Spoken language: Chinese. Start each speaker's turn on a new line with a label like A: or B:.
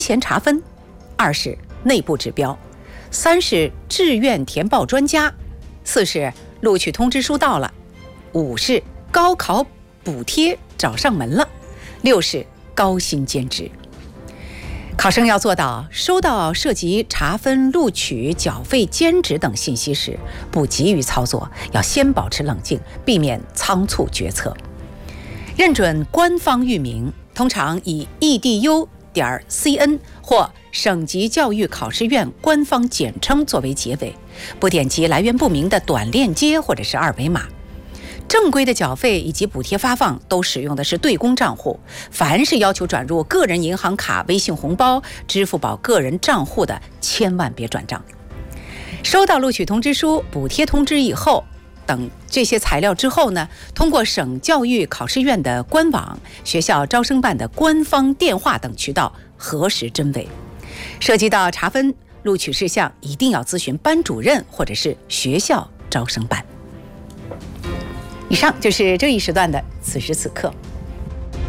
A: 前查分；2是内部指标；3是志愿填报专家；4是录取通知书到了；5是高考补贴找上门了；6是高薪兼职。考生要做到收到涉及查分、录取、缴费、兼职等信息时，不急于操作，要先保持冷静，避免仓促决策。认准官方域名，通常以 edu.cn 或省级教育考试院官方简称作为结尾，不点击来源不明的短链接或者是二维码。正规的缴费以及补贴发放都使用的是对公账户，凡是要求转入个人银行卡、微信红包、支付宝个人账户的，千万别转账。收到录取通知书、补贴通知以后等这些材料之后呢，通过省教育考试院的官网、学校招生办的官方电话等渠道核实真伪。涉及到查分、录取事项，一定要咨询班主任或者是学校招生办。以上就是这一时段的此时此刻。